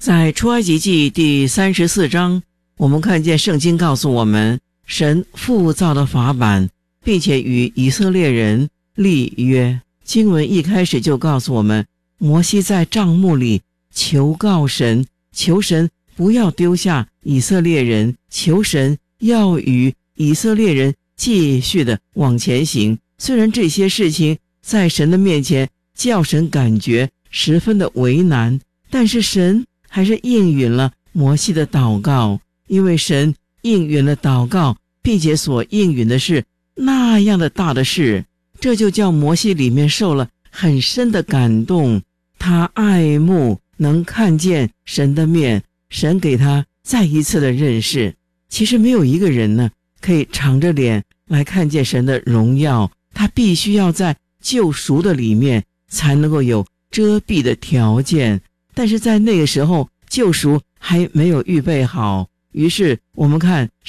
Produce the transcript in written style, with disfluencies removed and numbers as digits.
在出埃及记第34章，我们看见圣经告诉我们，神复造了法版，并且与以色列人立约。经文一开始就告诉我们，摩西在帐幕里求告神，求神不要丢下以色列人，求神要与以色列人继续的往前行。虽然这些事情在神的面前叫神感觉十分的为难，但是神还是应允了摩西的祷告，因为神应允了祷告，并且所应允的是那样的大的事，这就叫摩西里面受了很深的感动。他爱慕能看见神的面，神给他再一次的认识。其实没有一个人呢可以敞着脸来看见神的荣耀，他必须要在救赎的里面才能够有遮蔽的条件，但是在那个时候救赎还没有预备好，于是我们看